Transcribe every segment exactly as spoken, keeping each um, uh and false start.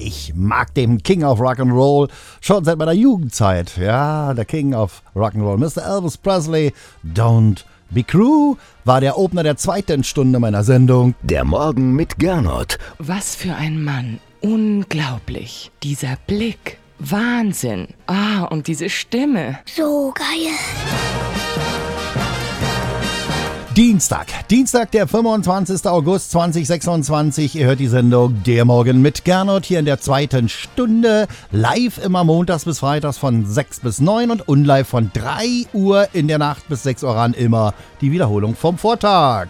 Ich mag den King of Rock'n'Roll schon seit meiner Jugendzeit. Ja, der King of Rock'n'Roll, Mister Elvis Presley, Don't Be Crew, war der Opener der zweiten Stunde meiner Sendung. Der Morgen mit Gernot. Was für ein Mann. Unglaublich. Dieser Blick. Wahnsinn. Ah, und diese Stimme. So geil. Dienstag, Dienstag, der fünfundzwanzigster August zweitausendsechsundzwanzig. Ihr hört die Sendung Der Morgen mit Gernot hier in der zweiten Stunde. Live immer montags bis freitags von sechs bis neun und unlive von drei Uhr in der Nacht bis sechs Uhr ran. Immer die Wiederholung vom Vortag.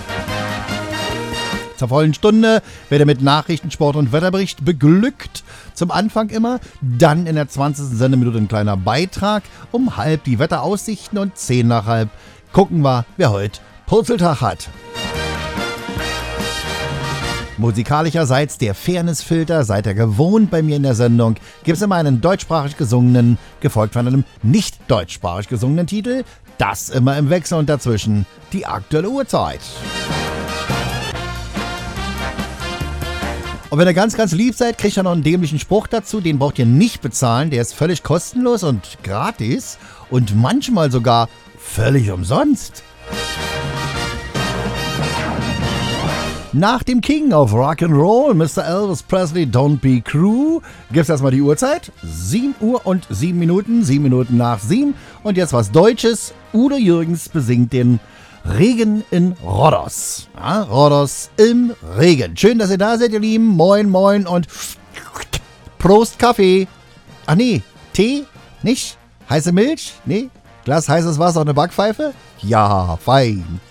Zur vollen Stunde werde mit Nachrichten, Sport und Wetterbericht beglückt. Zum Anfang immer, dann in der zwanzigsten Sendeminute ein kleiner Beitrag. Um halb die Wetteraussichten und zehn nach halb gucken wir, wer heute Purzeltag hat. Musikalischerseits der Fairnessfilter, seid ihr gewohnt bei mir in der Sendung, gibt es immer einen deutschsprachig gesungenen, gefolgt von einem nicht deutschsprachig gesungenen Titel. Das immer im Wechsel und dazwischen die aktuelle Uhrzeit. Und wenn ihr ganz, ganz lieb seid, kriegt ihr noch einen dämlichen Spruch dazu. Den braucht ihr nicht bezahlen. Der ist völlig kostenlos und gratis und manchmal sogar völlig umsonst. Nach dem King of Rock'n'Roll, Mister Elvis Presley, Don't Be Crew, gibt's erstmal die Uhrzeit. sieben Uhr und sieben Minuten, sieben Minuten nach sieben. Und jetzt was Deutsches. Udo Jürgens besingt den Regen in Rhodos. Ja, Rhodos im Regen. Schön, dass ihr da seid, ihr Lieben. Moin, moin und Prost Kaffee. Ach nee, Tee? Nicht? Heiße Milch? Nee? Glas heißes Wasser und eine Backpfeife? Ja, fein.